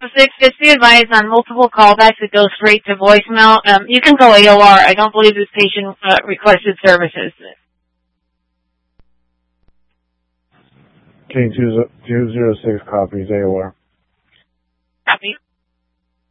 6, just be advised on multiple callbacks that go straight to voicemail. You can go AOR. I don't believe this patient requested services. King 206 copies AOR.